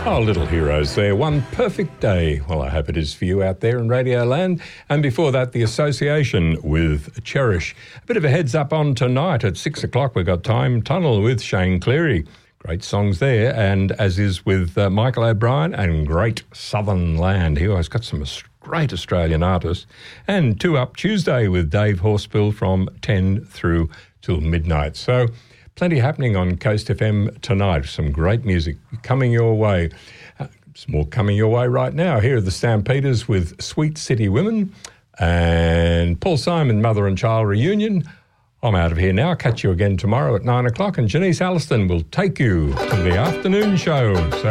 Oh, Little Heroes there. One perfect day. Well, I hope it is for you out there in Radio Land. And before that, the association with Cherish. A bit of a heads up on tonight at 6 o'clock. We've got Time Tunnel with Shane Cleary. Great songs there. And as is with Michael O'Brien and Great Southern Land. He always got some great Australian artists. And 2 Up Tuesday with Dave Horsebill from 10 through till midnight. So plenty happening on Coast FM tonight. Some great music coming your way. Some more coming your way right now. Here are the Stampeders with Sweet City Women and Paul Simon, Mother and Child Reunion. I'm out of here now. Catch you again tomorrow at 9 o'clock, and Janice Alliston will take you to the afternoon show. So